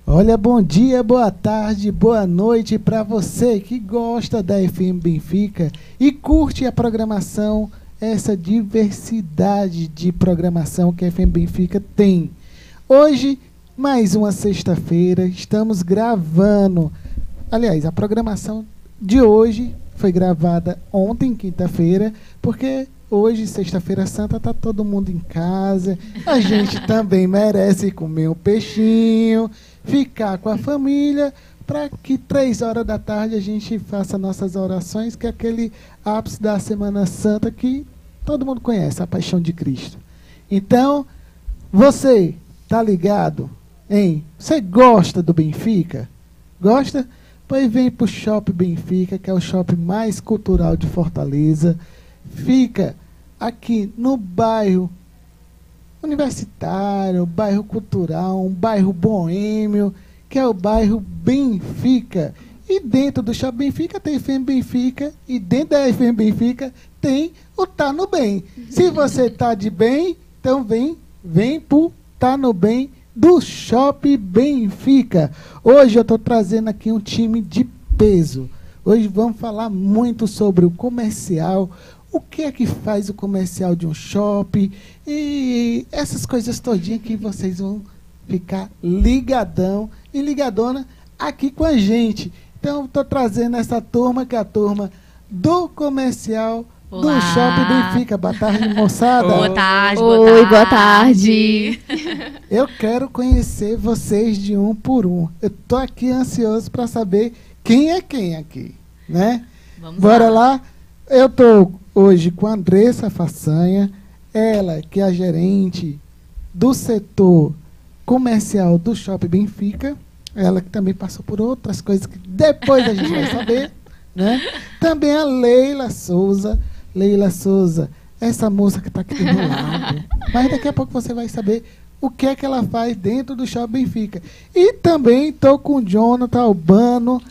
Olha, bom dia, boa tarde, boa noite para você que gosta da FM Benfica e curte a programação, essa diversidade de programação que a FM Benfica tem. Hoje, mais uma sexta-feira, estamos gravando. Aliás, a programação de hoje foi gravada ontem, quinta-feira, porque hoje, sexta-feira santa, tá todo mundo em casa. A gente também merece comer um peixinho, ficar com a família, para que 3 horas da tarde a gente faça nossas orações, que é aquele ápice da Semana Santa que todo mundo conhece, a Paixão de Cristo. Então, você tá ligado, hein? Você gosta do Benfica? Gosta? Pois vem pro Shopping Benfica, que é o shopping mais cultural de Fortaleza. Fica aqui no bairro universitário, bairro cultural, um bairro boêmio, que é o bairro Benfica. E dentro do Shopping Benfica tem FM Benfica, e dentro da FM Benfica tem o Tá no Bem. Se você tá de bem, então vem pro Tá no Bem do Shopping Benfica. Hoje eu estou trazendo aqui um time de peso. Hoje vamos falar muito sobre o comercial, o que é que faz o comercial de um shopping e essas coisas todinhas que vocês vão ficar ligadão e ligadona aqui com a gente. Então, estou trazendo essa turma, que é a turma do comercial do Shopping Benfica. Boa tarde, moçada. Boa tarde, Oi, boa tarde. Eu quero conhecer vocês de um por um. Eu estou aqui ansioso para saber quem é quem aqui, né? Vamos Bora lá. Eu estou hoje com a Andressa Façanha, ela que é a gerente do setor comercial do Shopping Benfica, ela que também passou por outras coisas que depois a gente vai saber, né? Também a Leila Souza, essa moça que está aqui do meu lado, mas daqui a pouco você vai saber o que é que ela faz dentro do Shopping Benfica. E também estou com o Jonathan Albano,